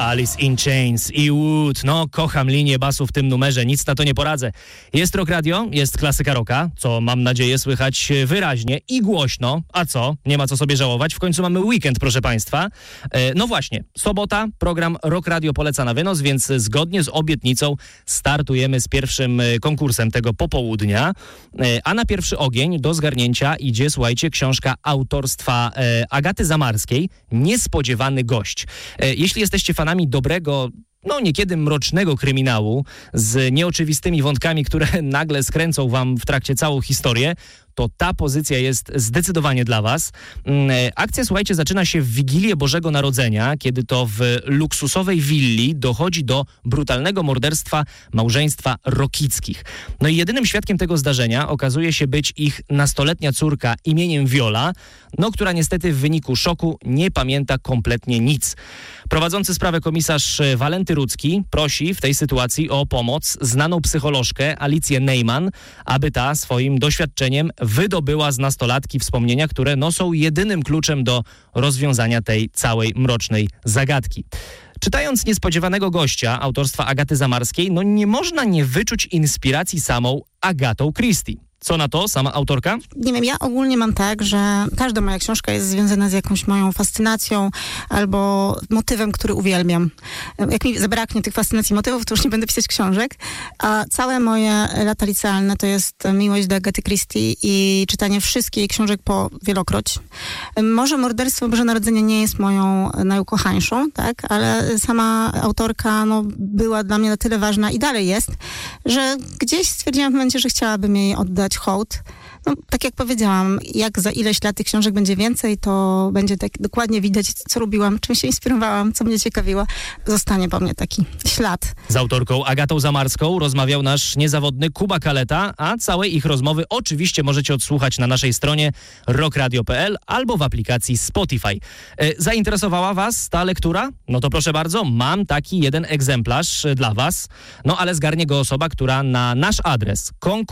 Alice in Chains i Wood. No, kocham linię basu w tym numerze, nic na to nie poradzę. Jest Rock Radio, jest klasyka rocka, co mam nadzieję słychać wyraźnie i głośno. A co? Nie ma co sobie żałować. W końcu mamy weekend, proszę państwa. No właśnie, sobota, program Rock Radio poleca na wynos, więc zgodnie z obietnicą startujemy z pierwszym konkursem tego popołudnia. A na pierwszy ogień do zgarnięcia idzie, słuchajcie, książka autorstwa Agaty Zamarskiej, Niespodziewany gość. Jeśli jesteście fanami dobrego, no niekiedy mrocznego kryminału z nieoczywistymi wątkami, które nagle skręcą wam w trakcie całą historię, to ta pozycja jest zdecydowanie dla was. Akcja, słuchajcie, zaczyna się w Wigilię Bożego Narodzenia, kiedy to w luksusowej willi dochodzi do brutalnego morderstwa małżeństwa Rokickich. No i jedynym świadkiem tego zdarzenia okazuje się być ich nastoletnia córka imieniem Viola, no która niestety w wyniku szoku nie pamięta kompletnie nic. Prowadzący sprawę komisarz Walenty Rudzki prosi w tej sytuacji o pomoc znaną psycholożkę Alicję Neyman, aby ta swoim doświadczeniem wydobyła z nastolatki wspomnienia, które no, są jedynym kluczem do rozwiązania tej całej mrocznej zagadki. Czytając Niespodziewanego gościa autorstwa Agaty Zamarskiej, no nie można nie wyczuć inspiracji samą Agatą Christie. Co na to sama autorka? Nie wiem, ja ogólnie mam tak, że każda moja książka jest związana z jakąś moją fascynacją albo motywem, który uwielbiam. Jak mi zabraknie tych fascynacji motywów, to już nie będę pisać książek. A całe moje lata licealne to jest miłość do Agaty Christie i czytanie wszystkich jej książek po wielokroć. Może Morderstwo Boże Narodzenia nie jest moją najukochańszą, tak? Ale sama autorka no, była dla mnie na tyle ważna i dalej jest, że gdzieś stwierdziłam w momencie, że chciałabym jej oddać hołd. No, tak jak powiedziałam, jak za ileś lat tych książek będzie więcej, to będzie tak dokładnie widać, co lubiłam, czym się inspirowałam, co mnie ciekawiło. Zostanie po mnie taki ślad. Z autorką Agatą Zamarską rozmawiał nasz niezawodny Kuba Kaleta, a całej ich rozmowy oczywiście możecie odsłuchać na naszej stronie rockradio.pl albo w aplikacji Spotify. Zainteresowała was ta lektura? No to proszę bardzo, mam taki jeden egzemplarz dla was. No ale zgarnie go osoba, która na nasz adres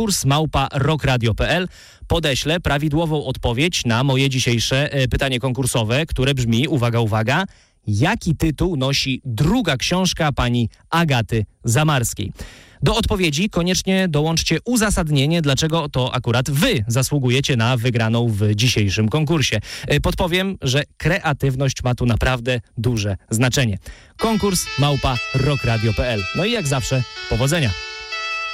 konkurs@rockradio.pl podeślę prawidłową odpowiedź na moje dzisiejsze pytanie konkursowe, które brzmi, uwaga, uwaga, jaki tytuł nosi druga książka pani Agaty Zamarskiej? Do odpowiedzi koniecznie dołączcie uzasadnienie, dlaczego to akurat wy zasługujecie na wygraną w dzisiejszym konkursie. Podpowiem, że kreatywność ma tu naprawdę duże znaczenie. Konkurs @rockradio.pl. No i jak zawsze, powodzenia!